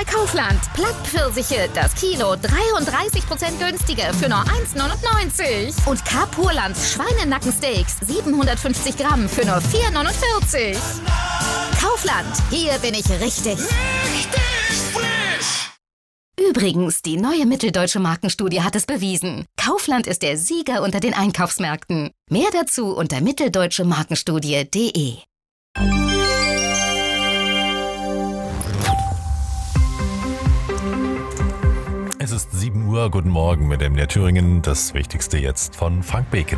bei Kaufland. Plattpfirsiche, das Kilo 33% günstiger für nur 1,99. Und K-Purlands Schweinenackensteaks 750 Gramm für nur 4,49. Kaufland, hier bin ich richtig. Richtig frisch! Übrigens, die neue Mitteldeutsche Markenstudie hat es bewiesen. Kaufland ist der Sieger unter den Einkaufsmärkten. Mehr dazu unter mitteldeutschemarkenstudie.de. Es ist 7 Uhr, guten Morgen mit MDR Thüringen. Das Wichtigste jetzt von Frank Beken.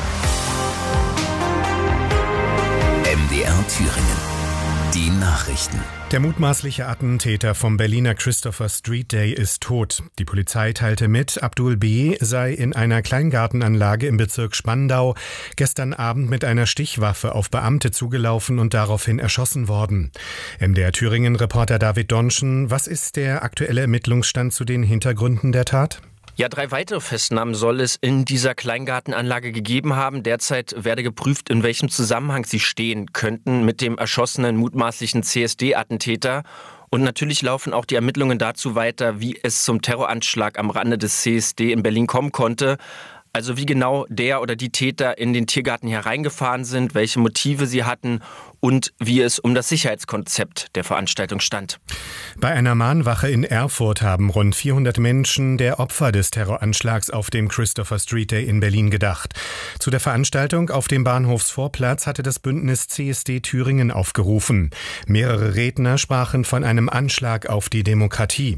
MDR Thüringen. Die Nachrichten. Der mutmaßliche Attentäter vom Berliner Christopher Street Day ist tot. Die Polizei teilte mit, Abdul B. sei in einer Kleingartenanlage im Bezirk Spandau gestern Abend mit einer Stichwaffe auf Beamte zugelaufen und daraufhin erschossen worden. MDR Thüringen-Reporter David Donschen, was ist der aktuelle Ermittlungsstand zu den Hintergründen der Tat? Ja, 3 weitere Festnahmen soll es in dieser Kleingartenanlage gegeben haben. Derzeit werde geprüft, in welchem Zusammenhang sie stehen könnten mit dem erschossenen mutmaßlichen CSD-Attentäter. Und natürlich laufen auch die Ermittlungen dazu weiter, wie es zum Terroranschlag am Rande des CSD in Berlin kommen konnte. Also wie genau der oder die Täter in den Tiergarten hereingefahren sind, welche Motive sie hatten und wie es um das Sicherheitskonzept der Veranstaltung stand. Bei einer Mahnwache in Erfurt haben rund 400 Menschen der Opfer des Terroranschlags auf dem Christopher Street Day in Berlin gedacht. Zu der Veranstaltung auf dem Bahnhofsvorplatz hatte das Bündnis CSD Thüringen aufgerufen. Mehrere Redner sprachen von einem Anschlag auf die Demokratie.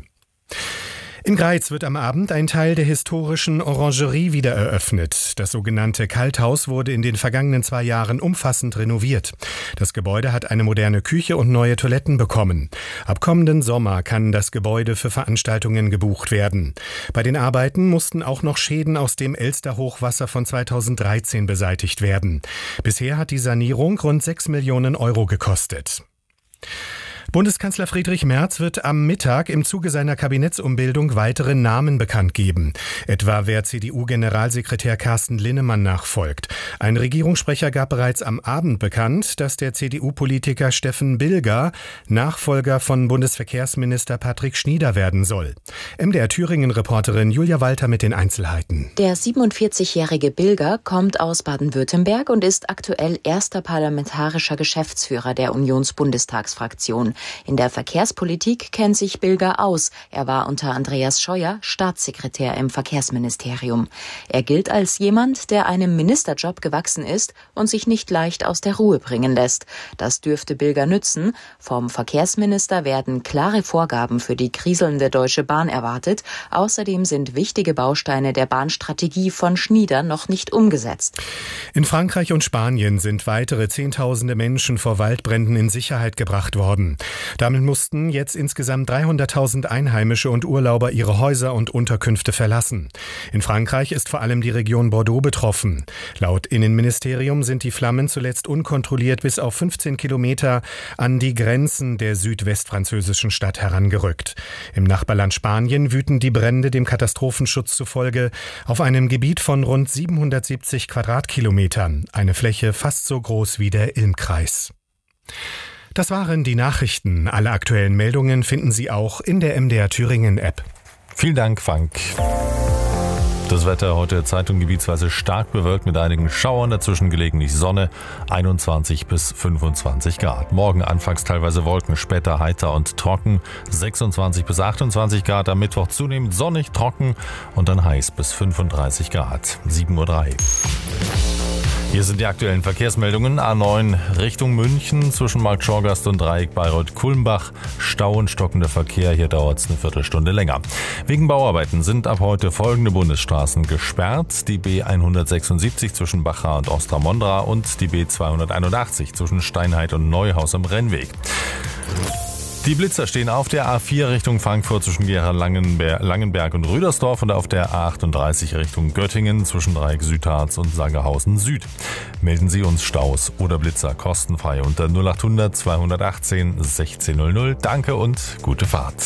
In Greiz wird am Abend ein Teil der historischen Orangerie wieder eröffnet. Das sogenannte Kalthaus wurde in den vergangenen 2 Jahren umfassend renoviert. Das Gebäude hat eine moderne Küche und neue Toiletten bekommen. Ab kommenden Sommer kann das Gebäude für Veranstaltungen gebucht werden. Bei den Arbeiten mussten auch noch Schäden aus dem Elster-Hochwasser von 2013 beseitigt werden. Bisher hat die Sanierung rund 6 Millionen Euro gekostet. Bundeskanzler Friedrich Merz wird am Mittag im Zuge seiner Kabinettsumbildung weitere Namen bekannt geben. Etwa wer CDU-Generalsekretär Carsten Linnemann nachfolgt. Ein Regierungssprecher gab bereits am Abend bekannt, dass der CDU-Politiker Steffen Bilger Nachfolger von Bundesverkehrsminister Patrick Schnieder werden soll. MDR Thüringen-Reporterin Julia Walter mit den Einzelheiten. Der 47-jährige Bilger kommt aus Baden-Württemberg und ist aktuell erster parlamentarischer Geschäftsführer der Unionsbundestagsfraktion. In der Verkehrspolitik kennt sich Bilger aus. Er war unter Andreas Scheuer Staatssekretär im Verkehrsministerium. Er gilt als jemand, der einem Ministerjob gewachsen ist und sich nicht leicht aus der Ruhe bringen lässt. Das dürfte Bilger nützen. Vom Verkehrsminister werden klare Vorgaben für die kriselnde Deutsche Bahn erwartet. Außerdem sind wichtige Bausteine der Bahnstrategie von Schnieder noch nicht umgesetzt. In Frankreich und Spanien sind weitere Zehntausende Menschen vor Waldbränden in Sicherheit gebracht worden. Damit mussten jetzt insgesamt 300.000 Einheimische und Urlauber ihre Häuser und Unterkünfte verlassen. In Frankreich ist vor allem die Region Bordeaux betroffen. Laut Innenministerium sind die Flammen zuletzt unkontrolliert bis auf 15 Kilometer an die Grenzen der südwestfranzösischen Stadt herangerückt. Im Nachbarland Spanien wüten die Brände dem Katastrophenschutz zufolge auf einem Gebiet von rund 770 Quadratkilometern, eine Fläche fast so groß wie der Ilm-Kreis. Das waren die Nachrichten. Alle aktuellen Meldungen finden Sie auch in der MDR Thüringen App. Vielen Dank, Frank. Das Wetter heute Zeitung gebietsweise stark bewölkt mit einigen Schauern, dazwischen gelegentlich Sonne, 21 bis 25 Grad. Morgen anfangs teilweise Wolken, später heiter und trocken, 26 bis 28 Grad. Am Mittwoch zunehmend sonnig, trocken und dann heiß bis 35 Grad. 7:03 Uhr. Hier sind die aktuellen Verkehrsmeldungen. A9 Richtung München zwischen Marktschorgast und Dreieck Bayreuth-Kulmbach. Stau und stockender Verkehr, hier dauert es eine Viertelstunde länger. Wegen Bauarbeiten sind ab heute folgende Bundesstraßen gesperrt. Die B176 zwischen Bachrach und Ostramondra und die B281 zwischen Steinheit und Neuhaus am Rennweg. Die Blitzer stehen auf der A4 Richtung Frankfurt zwischen Gera Langenberg und Rüdersdorf und auf der A38 Richtung Göttingen zwischen Dreieck Südharz und Sangerhausen Süd. Melden Sie uns Staus oder Blitzer kostenfrei unter 0800 218 1600. Danke und gute Fahrt.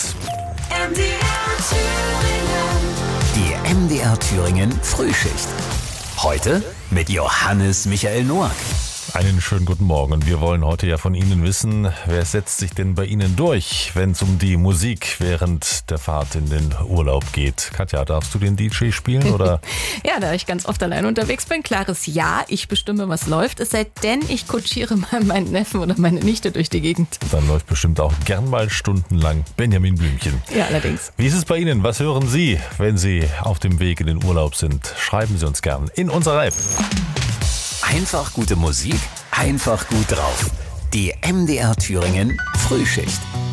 Die MDR Thüringen Frühschicht. Heute mit Johannes Michael Noack. Einen schönen guten Morgen. Und wir wollen heute ja von Ihnen wissen, wer setzt sich denn bei Ihnen durch, wenn es um die Musik während der Fahrt in den Urlaub geht? Katja, darfst du den DJ spielen, oder? Ja, da ich ganz oft allein unterwegs bin, klares Ja, ich bestimme, was läuft. Es sei denn, ich kutschiere mal meinen Neffen oder meine Nichte durch die Gegend. Dann läuft bestimmt auch gern mal stundenlang Benjamin Blümchen. Ja, allerdings. Wie ist es bei Ihnen? Was hören Sie, wenn Sie auf dem Weg in den Urlaub sind? Schreiben Sie uns gern in unserer App. Einfach gute Musik, einfach gut drauf. Die MDR Thüringen Frühschicht.